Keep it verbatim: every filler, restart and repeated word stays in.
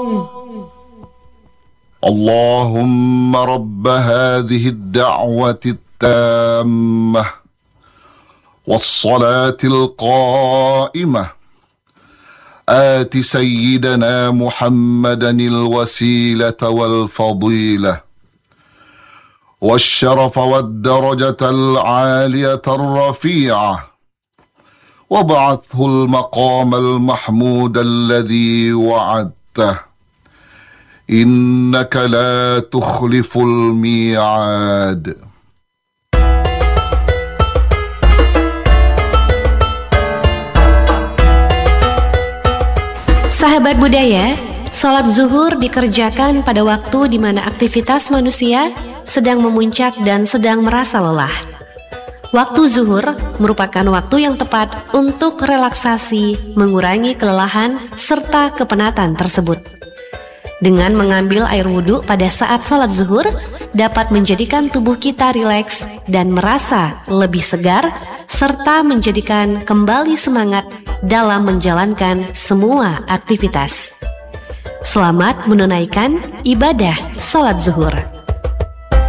اللهم رب هذه الدعوة التامة والصلاة القائمة آت سيدنا محمدا الوسيلة والفضيلة والشرف والدرجة العالية الرفيعة وابعثه المقام المحمود الذي وعدته إنك لا تخلف الميعاد. Sahabat budaya, sholat zuhur dikerjakan pada waktu di mana aktivitas manusia sedang memuncak dan sedang merasa lelah. Waktu zuhur merupakan waktu yang tepat untuk relaksasi, mengurangi kelelahan, serta kepenatan tersebut. Dengan mengambil air wudhu pada saat sholat zuhur dapat menjadikan tubuh kita rileks dan merasa lebih segar, serta menjadikan kembali semangat dalam menjalankan semua aktivitas. Selamat menunaikan ibadah sholat zuhur.